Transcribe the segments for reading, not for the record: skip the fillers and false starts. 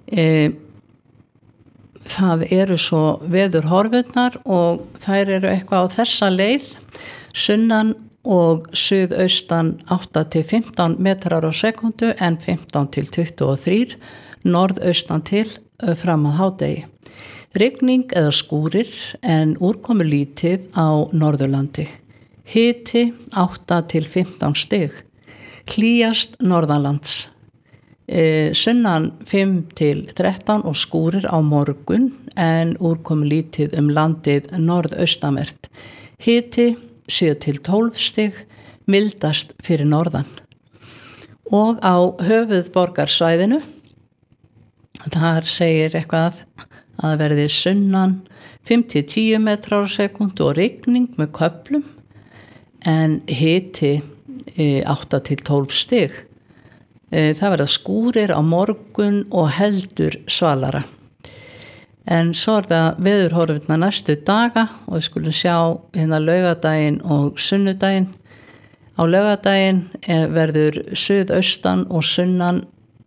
Það eru svo veðurhorfurnar og þær eru eitthvað á þessa leið, sunnan og suðaustan 8 til 15 metrar á sekundu en 15 til 23, norðaustan til fram að hádegi. Rigning eða skúrir en úrkomulítið á Norðurlandi. Hiti 8 til 15 stig. Hlýjast norðanlands. Sunnan 5 til 13 og skúrir á morgun en úrkomulítið landið norðaustanvert. Hiti 7 til 12 stig, mildast fyrir norðan. Og á höfuðborgarsvæðinu, þar segir eitthvað að verði sunnan 5 til 10 metrar á sekundu og rigning með köflum en hiti 8 til 12 stig. Það verða skúrir á morgun og heldur svalara. En svo það veðurhorfurnar næstu daga og við skulum sjá laugardaginn og sunnudaginn. Á laugardaginn verður suðaustan og sunnan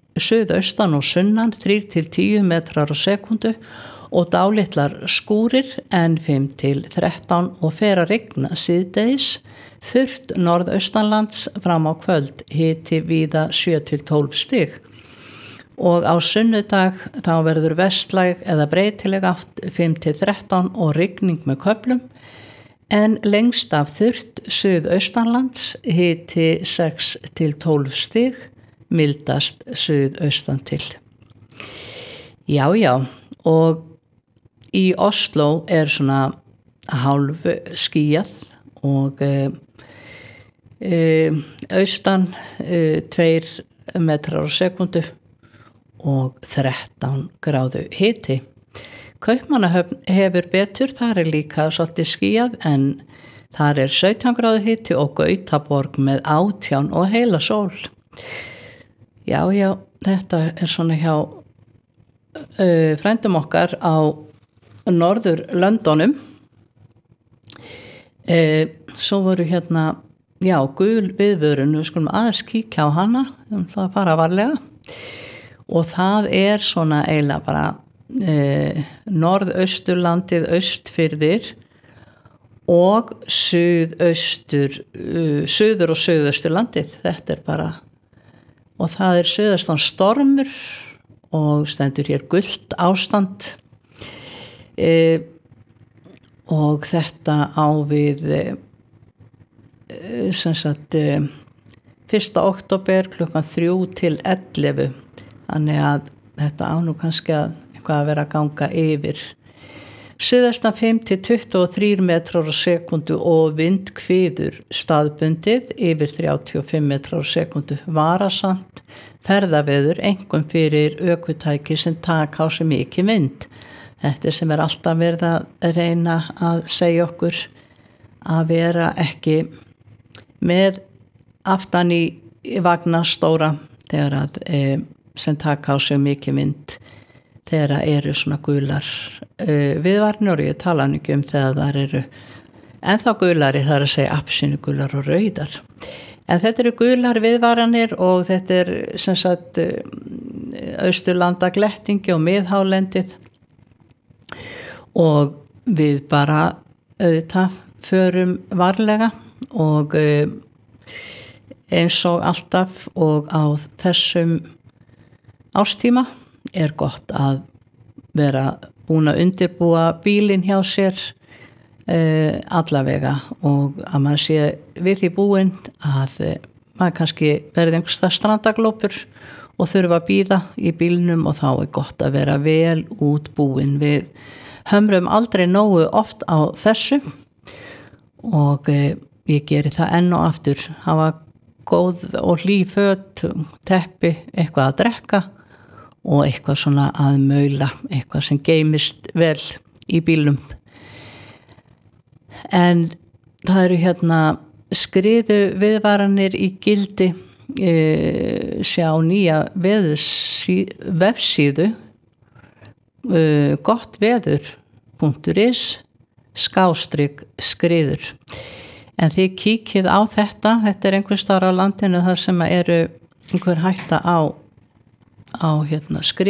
3 til 10 metrar á sekundu og dálitlar skúrir en 5 til 13 og fer að rigna síðdegis, þurrt norðaustanlands fram á kvöld, hiti víða 7 til 12 stig. Og á sunnudag þá verður vestlæg eða breytileg átt 5 til 13 og rigning með köflum en lengst af þurrt suðaustanlands, hiti 6 til 12 stig, mildast suðaustan til. Já, og í Oslo svona hálf skýjað og austan 2 metrar á sekundu og 13 gráðu hiti. Kaupmannahöfn hefur betur, þar líka svolítið skýjað en þar 17 gráðu hiti og Gautaborg með 18 og heila sól. Já, þetta svona hjá frændum okkar á Norðurlöndunum. Svo voru gul viðvörun, við skulum aðeins kíkja á hana, það að fara varlega. Og það svona eiginlega bara norðausturlandið, austfirðir og suður og suðausturlandið. Þetta bara, og það suðaustan stormur og stendur hér gult ástand. Og þetta á við sem sagt 1. október klukkan 3 til 11. Þannig að þetta á nú kannski eitthvað að vera að ganga yfir. Suðaustan 5 til 23 metrar á sekundu og vindhviður staðbundið yfir 35 metrar á sekundu. Varasamt ferðaveður einkum fyrir ökutæki sem taka á sig mikið vind. Þetta sem alltaf verið að reyna að segja okkur að vera ekki með aftan í vagna stóra þegar að sem taka á sig mikið vind þegar eru svona gular viðvarnir og ég tala ekki þegar það eru ennþá gulari, það að segja appelsínugular og rauðar. En þetta eru gular viðvaranir og þetta sem sagt Austurlanda glettingi og miðhálendið og við bara auðvitað förum varlega og eins og alltaf og á þessum ástíma gott að vera búin að undirbúa bílinn hjá sér allavega og að maður sé við því búinn að maður kannski verði einhverstað strandaglópur og þurfa að bíða í bílnum og þá gott að vera vel útbúinn. Við hömrum aldrei nógu oft á þessu og ég geri það enn og aftur, hafa góð og hlý föt, teppi, eitthvað að drekka og eitthvað svona að maula, eitthvað sem geymist vel í bílnum. En það eru skriðu viðvaranir í gildi, sjá nýja vefsíðu gottveður.is /skriður. En þið kíkið á þetta einhvers staðar á landinu þar sem eru einhver hætta á skriðu.